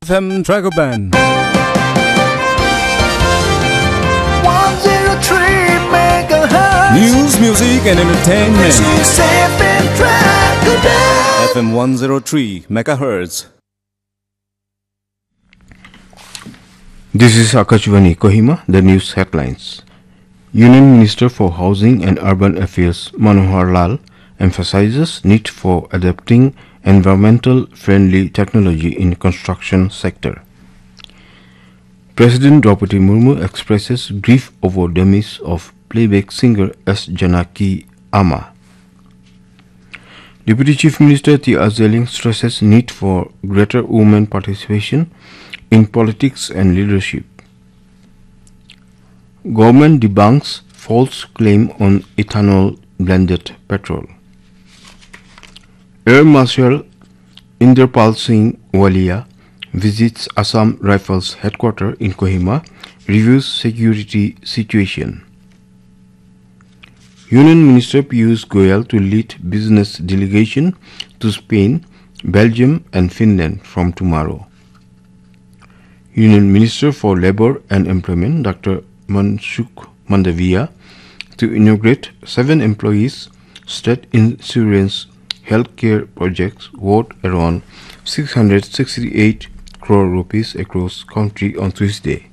FM Tracker Band. 103 megahertz. News, music and entertainment. This is FM Tracker Band. FM 103 megahertz. This is Akashvani Kohima, the news headlines. Union Minister for Housing and Urban Affairs Manohar Lal emphasizes need for adapting environmental friendly technology in construction sector. President Draupadi Murmu expresses grief over demise of playback singer S. Janaki Amma. Deputy Chief Minister T. Azeling stresses need for greater women participation in politics and leadership. Government debunks false claim on ethanol blended petrol. Air Marshal Inderpal Singh Walia visits Assam Rifles headquarters in Kohima, reviews security situation. Union Minister Piyush Goyal to lead business delegation to Spain, Belgium and Finland from tomorrow. Union Minister for Labour and Employment Dr. Mansukh Mandaviya to inaugurate 7 employees state insurance healthcare projects worth around 668 crore rupees across country on Tuesday.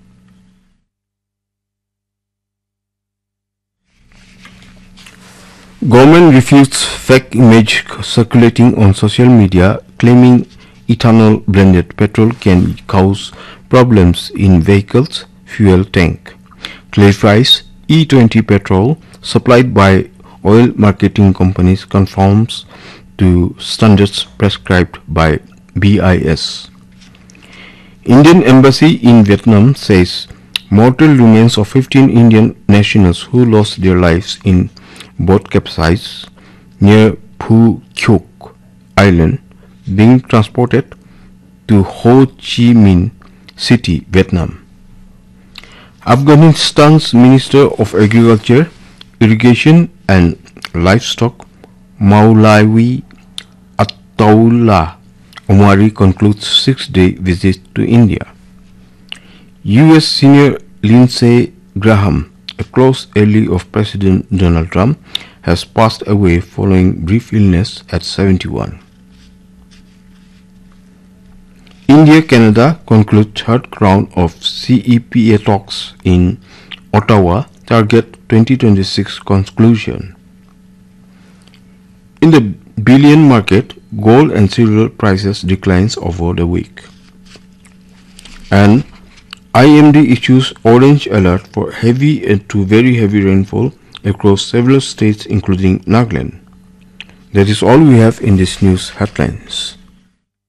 Government refutes fake image circulating on social media claiming ethanol blended petrol can cause problems in vehicles fuel tank. Clarifies E20 petrol supplied by oil marketing companies conforms to standards prescribed by BIS. Indian Embassy in Vietnam says mortal remains of 15 Indian nationals who lost their lives in boat capsize near Phu Quoc Island being transported to Ho Chi Minh City, Vietnam. Afghanistan's Minister of Agriculture, Irrigation and Livestock Maulawi Ataullah Omari concludes 6-day visit to India. U.S. Senior Lindsey Graham, a close ally of President Donald Trump, has passed away following brief illness at 71. India-Canada conclude third round of CEPA talks in Ottawa, target 2026 conclusion. In the bullion market, gold and silver prices declines over the week. And IMD issues orange alert for heavy to very heavy rainfall across several states including Nagaland. That is all we have in this news headlines.